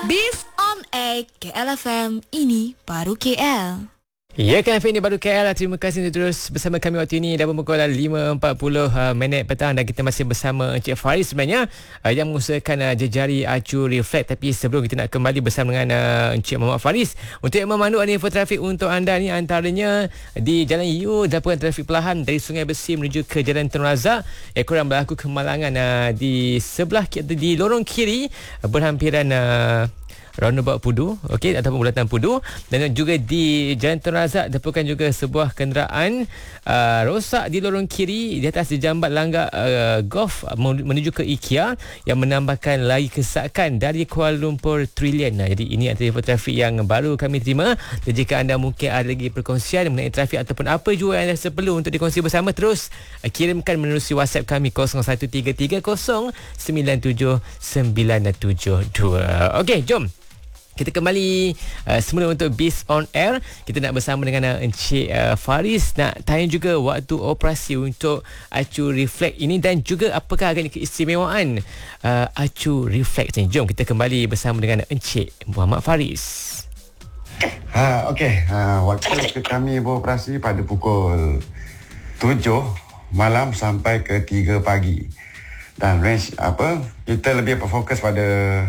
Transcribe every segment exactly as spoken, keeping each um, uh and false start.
Beef on Air K L F M, ini baru K L. Ya, K L F M ini baru K L. Terima kasih untuk terus bersama kami waktu ini. Dah pukul lima empat puluh uh, minit petang dan kita masih bersama Encik Faris sebenarnya uh, yang mengusahakan uh, jejari acu reflect. Tapi sebelum kita nak kembali bersama dengan uh, Encik Muhammad Faris untuk memandu info trafik untuk anda ni, antaranya di Jalan U dilakukan trafik perlahan dari Sungai Besi menuju ke Jalan Tun Razak. Ekoran berlaku kemalangan uh, di sebelah di lorong kiri uh, berhampiran uh, roundabout Pudu, okey, ataupun bulatan Pudu, dan juga di Jalan Tun Razak dilaporkan juga sebuah kenderaan uh, rosak di lorong kiri di atas dijambat langgar uh, golf menuju ke IKEA yang menambahkan lagi kesakan dari Kuala Lumpur Trillion. Nah, jadi ini antara info trafik yang baru kami terima. Dan jika anda mungkin ada lagi perkongsian mengenai trafik ataupun apa jua yang anda perlu untuk dikongsi bersama, terus uh, kirimkan menerusi WhatsApp kami kosong satu tiga tiga kosong sembilan tujuh sembilan tujuh dua. Okey, jom kita kembali uh, semula untuk Beast on Air. Kita nak bersama dengan uh, Encik uh, Faris, nak tanya juga waktu operasi untuk acu reflect ini dan juga apakah agaknya keistimewaan uh, acu reflect ni. Jom kita kembali bersama dengan Encik Muhammad Faris. Ha, okey. Ha, waktu kami beroperasi pada pukul tujuh malam sampai ke tiga pagi. Dan range apa? Kita lebih berfokus pada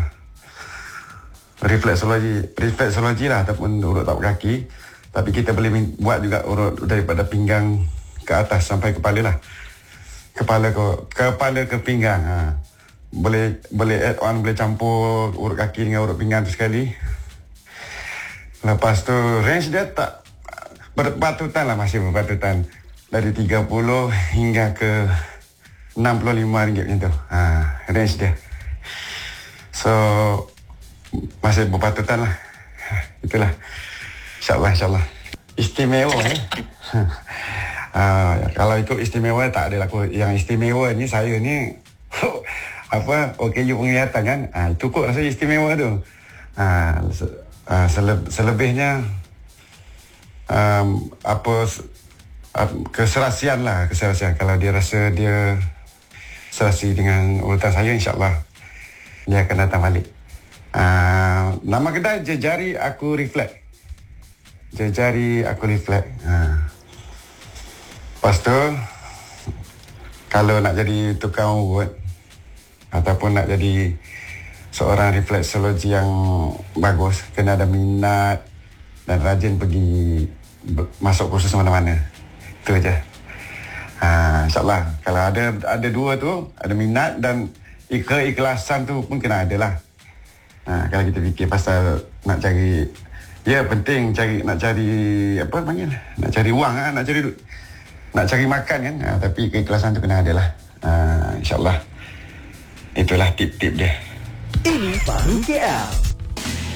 refleksologi, refleksologi lah ataupun urut tapak kaki. Tapi kita boleh buat juga urut daripada pinggang ke atas sampai kepala lah. Kepala ke kepala ke pinggang. Ha. Boleh boleh add on, boleh campur urut kaki dengan urut pinggang tu sekali. Lepas tu range dia tak berpatutan lah, masih berpatutan dari tiga puluh hingga ke enam puluh lima ringgit macam tu. Ha, range dia. So masih berpatutan lah. Itulah. InsyaAllah, insyaAllah. Istimewa eh. uh, kalau ikut istimewa tak adalah aku. Yang istimewa ni saya ni apa, O K U penglihatan kan. Uh, itu kot rasa istimewa tu. Uh, uh, sele- selebihnya um, apa uh, keserasian lah, keserasian. Kalau dia rasa dia serasi dengan urutan saya, insyaAllah dia akan datang balik. Uh, nama kedai Jejari Aku Reflect. Jejari Aku Reflect. Uh. Lepas tu, kalau nak jadi tukang urut ataupun nak jadi seorang refleksologi yang bagus, kena ada minat dan rajin pergi masuk kursus mana-mana. Itu je. Uh, InsyaAllah kalau ada ada dua tu, ada minat dan keikhlasan tu pun kena ada lah. Ha, kalau kita fikir pasal nak cari, ya penting cari, nak cari apa panggil, nak cari wang, ha, nak cari nak cari makan kan, ha, tapi keikhlasan tu kena ada lah. Ha, InsyaAllah itulah tip-tip dia. Ini baru K L.